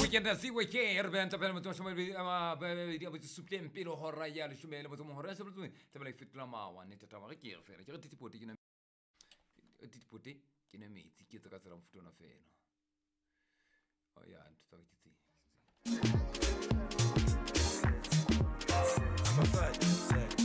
weekend se ke re benta pele motho shoma di abo suplem pele hora ya le shumele motho mo hora se motho te bele fitla mawa ne tata ba ke re fere ke titipote ke na titipote ke na metsi ke tsa ka tsela mfutona fela o ya ntse tsa ke tsi